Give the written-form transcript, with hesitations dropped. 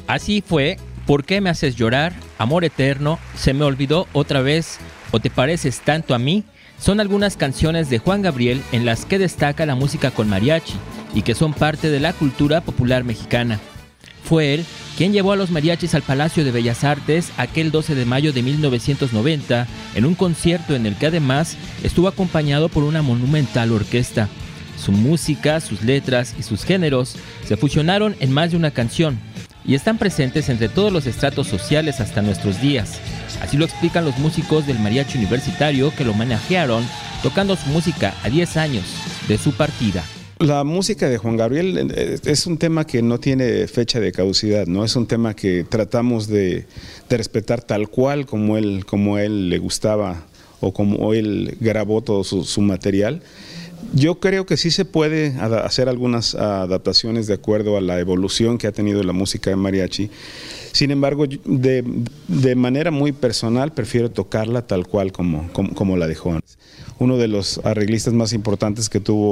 Así fue, ¿Por qué me haces llorar?, Amor eterno, Se me olvidó otra vez o Te pareces tanto a mí, son algunas canciones de Juan Gabriel en las que destaca la música con mariachi y que son parte de la cultura popular mexicana. Fue él quien llevó a los mariachis al Palacio de Bellas Artes aquel 12 de mayo de 1990 en un concierto en el que además estuvo acompañado por una monumental orquesta. Su música, sus letras y sus géneros se fusionaron en más de una canción y están presentes entre todos los estratos sociales hasta nuestros días. Así lo explican los músicos del Mariachi Universitario que lo homenajearon tocando su música a 10 años de su partida. La música de Juan Gabriel es un tema que no tiene fecha de caducidad, ¿no? Es un tema que tratamos de respetar tal cual como él le gustaba o como él grabó todo su material. Yo creo que sí se puede hacer algunas adaptaciones de acuerdo a la evolución que ha tenido la música de mariachi. Sin embargo, de manera muy personal prefiero tocarla tal cual como la dejó antes. Uno de los arreglistas más importantes que tuvo